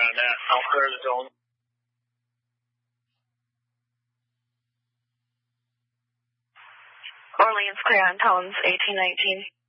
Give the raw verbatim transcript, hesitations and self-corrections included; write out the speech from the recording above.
on that. I'll clear the zone. Orleans clear on Towns eighteen nineteen.